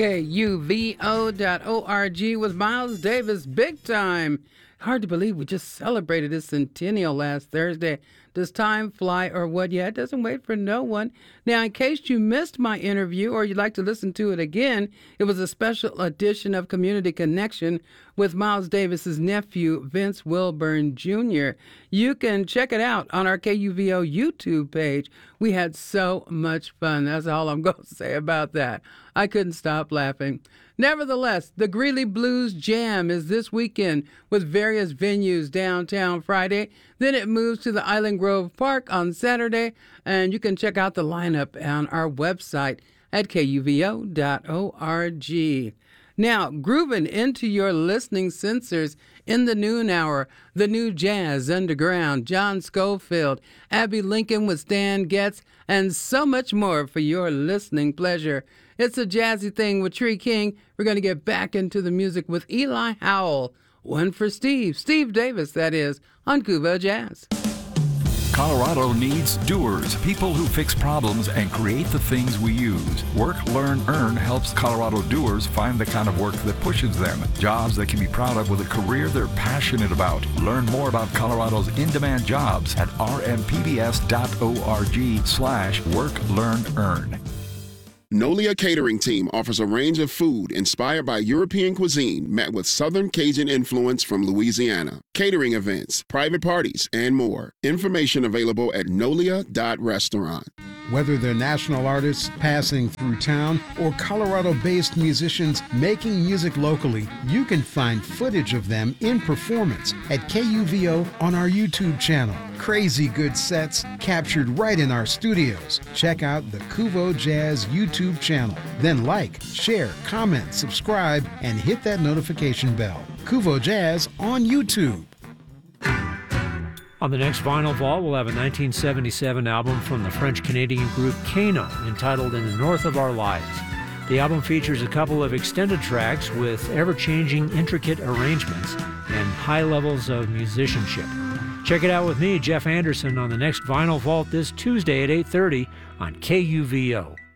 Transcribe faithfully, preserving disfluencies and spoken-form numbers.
K U V O dot org with Miles Davis. Big time. Hard to believe we just celebrated his centennial last Thursday. Does time fly or what? Yeah, it doesn't wait for no one. Now, in case you missed my interview or you'd like to listen to it again, it was a special edition of Community Connection with Miles Davis's nephew, Vince Wilburn Junior You can check it out on our K U V O YouTube page. We had so much fun. That's all I'm going to say about that. I couldn't stop laughing. Nevertheless, the Greeley Blues Jam is this weekend with various venues downtown Friday. Then it moves to the Island Grove Park on Saturday, and you can check out the lineup on our website at K U V O dot org. Now, grooving into your listening sensors in the noon hour, the new Jazz Underground, John Schofield, Abby Lincoln with Stan Getz, and so much more for your listening pleasure. It's a jazzy thing with Tree King. We're going to get back into the music with Eli Howell. One for Steve, Steve Davis, that is, on Kuvo Jazz. Colorado needs doers, people who fix problems and create the things we use. Work, Learn, Earn helps Colorado doers find the kind of work that pushes them. Jobs they can be proud of with a career they're passionate about. Learn more about Colorado's in-demand jobs at r m p b s dot org slash work, learn, earn. Nolia Catering Team offers a range of food inspired by European cuisine met with Southern Cajun influence from Louisiana. Catering events, private parties, and more. Information available at nolia dot restaurant. Whether they're national artists passing through town or Colorado-based musicians making music locally, you can find footage of them in performance at K U V O on our YouTube channel. Crazy good sets captured right in our studios. Check out the Kuvo Jazz YouTube channel. Then like, share, comment, subscribe, and hit that notification bell. Kuvo Jazz on YouTube. On the next Vinyl Vault, we'll have a nineteen seventy-seven album from the French-Canadian group Kano entitled In the North of Our Lives. The album features a couple of extended tracks with ever-changing, intricate arrangements and high levels of musicianship. Check it out with me, Jeff Anderson, on the next Vinyl Vault this Tuesday at eight thirty on K U V O.